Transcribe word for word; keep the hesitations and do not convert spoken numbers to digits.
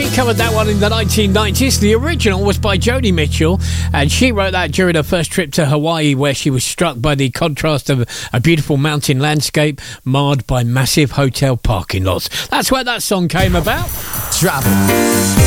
covered that one in the nineteen nineties. The original was by Joni Mitchell, and she wrote that during her first trip to Hawaii, where she was struck by the contrast of a beautiful mountain landscape marred by massive hotel parking lots. That's where that song came about. Travel.